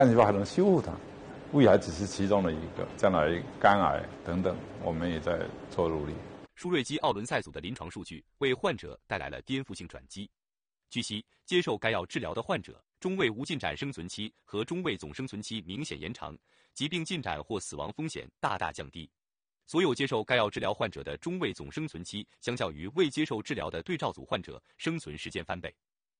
干细胞还能修复它，胃癌只是其中的一个，将来肝癌等等，我们也在做努力。 舒瑞基奥伦赛组的临床数据为患者带来了颠覆性转机。据悉，接受该药治疗的患者，中位无进展生存期和中位总生存期明显延长，疾病进展或死亡风险大大降低。所有接受该药治疗患者的中位总生存期，相较于未接受治疗的对照组患者，生存时间翻倍。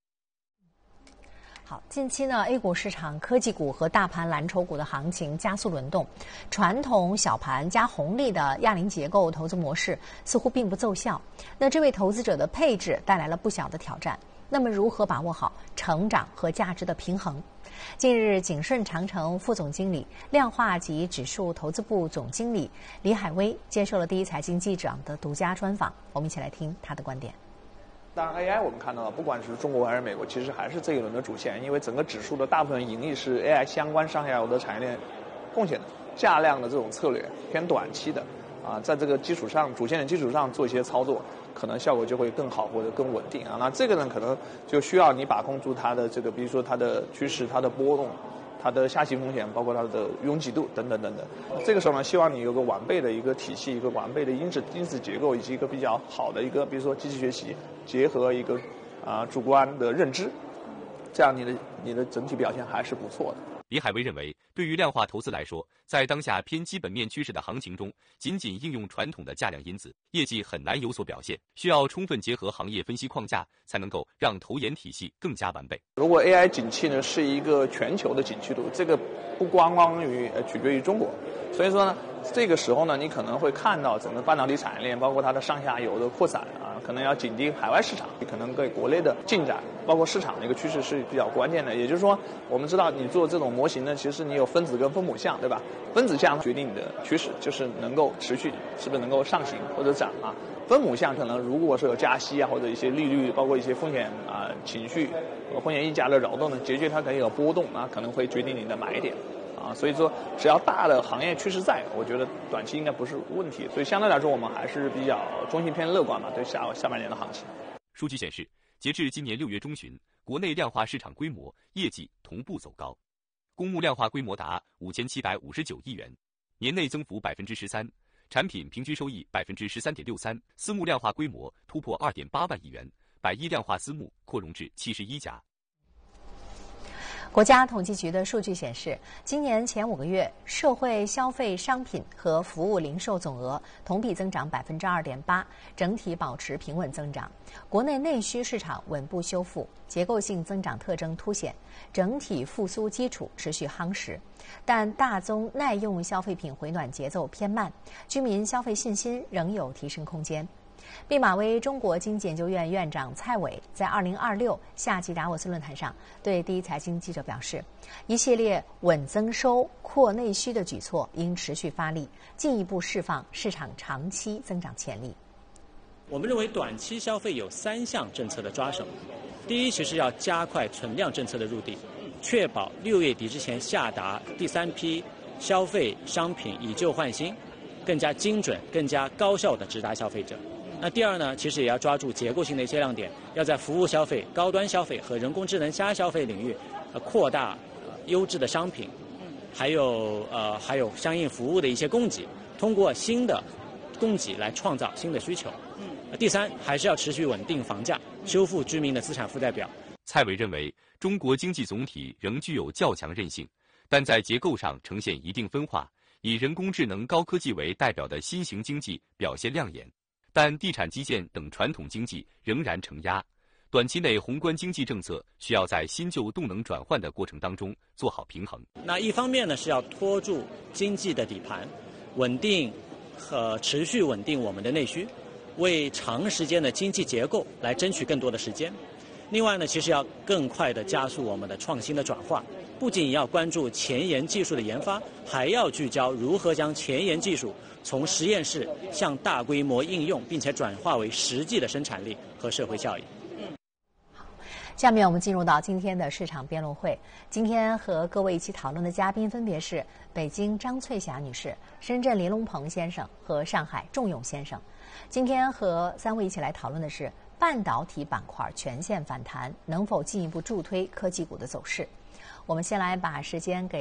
好，近期呢 ，A 股市场科技股和大盘蓝筹股的行情加速轮动，传统小盘加红利的亚零结构投资模式似乎并不奏效。那这位投资者的配置带来了不小的挑战。那么，如何把握好成长和价值的平衡？近日，景顺长城副总经理、量化及指数投资部总经理李海威接受了第一财经记者的独家专访，我们一起来听他的观点。 当然 AI 我们看到了，不管是中国还是美国，其实还是这一轮的主线，因为整个指数的大部分盈利是 AI 相关上下游的产业链贡献的，价量的这种策略偏短期的在这个基础上，主线的基础上做一些操作，可能效果就会更好或者更稳定那这个呢，可能就需要你把控住它的这个，比如说它的趋势、它的波动、它的下行风险，包括它的拥挤度等等等等。这个时候呢，希望你有个完备的一个体系，一个完备的因子结构，以及一个比较好的一个，比如说机器学习结合一个主观的认知，这样你的整体表现还是不错的。 李海威认为，对于量化投资来说，在当下偏基本面趋势的行情中，仅仅应用传统的价量因子，业绩很难有所表现，需要充分结合行业分析框架，才能够让投研体系更加完备。 如果 AI 景气呢是一个全球的景气度，这个不光取决于中国，所以说呢，这个时候呢，你可能会看到整个半导体产业链，包括它的上下游的扩展可能要紧盯海外市场，可能对国内的进展，包括市场的一个趋势是比较关键的。也就是说，我们知道你做这种模型呢，其实你有分子跟分母项，对吧？分子项决定你的趋势，就是能够持续是不是能够上行或者涨分母项可能如果是有加息或者一些利率，包括一些风险情绪、风险溢价的扰动呢，的确它可以有波动可能会决定你的买点。所以说只要大的行业趋势在，我觉得短期应该不是问题。所以相对来说，我们还是比较中性偏乐观对下半年的行情。 数据显示，截至今年6月中旬，国内量化市场规模、业绩同步走高，公募量化规模达5759亿元，年内增幅13%，产品平均收益13.63%，私募量化规模突破2.8万亿元，100亿量化私募扩容至71家。 国家统计局的数据显示，今年前5个月，社会消费商品和服务零售总额同比增长2.8%，整体保持平稳增长。国内内需市场稳步修复，结构性增长特征凸显，整体复苏基础持续夯实。但大宗耐用消费品回暖节奏偏慢，居民消费信心仍有提升空间。毕马威中国经济研究院院长蔡伟在2026夏季达沃斯论坛上对第一财经记者表示，一系列稳增收、扩内需的举措应持续发力，进一步释放市场长期增长潜力。 我们认为短期消费有3项政策的抓手，第一，其实要加快存量政策的入地，确保6月底之前下达第3批消费商品以旧换新，更加精准、更加高效地直达消费者。那第二呢，其实也要抓住结构性的一些亮点，要在服务消费、高端消费和人工智能加消费领域，扩大优质的商品，还有相应服务的一些供给，通过新的供给来创造新的需求。第三，还是要持续稳定房价，修复居民的资产负债表。 蔡伟认为，中国经济总体仍具有较强韧性，但在结构上呈现一定分化，以人工智能、高科技为代表的新型经济表现亮眼。但地产基建等传统经济仍然承压，短期内宏观经济政策需要在新旧动能转换的过程当中做好平衡。 那一方面呢，是要拖住经济的底盘，稳定和持续稳定我们的内需，为长时间的经济结构来争取更多的时间。另外呢，其实要更快地加速我们的创新的转化，不仅要关注前沿技术的研发，还要聚焦如何将前沿技术从实验室向大规模应用，并且转化为实际的生产力和社会效益。 好，下面我们进入到今天的市场辩论会。今天和各位一起讨论的嘉宾分别是北京张翠霞女士、深圳林龙鹏先生和上海仲永先生。今天和3位一起来讨论的是半导体板块全线反弹，能否进一步助推科技股的走势？ 我们先来把时间给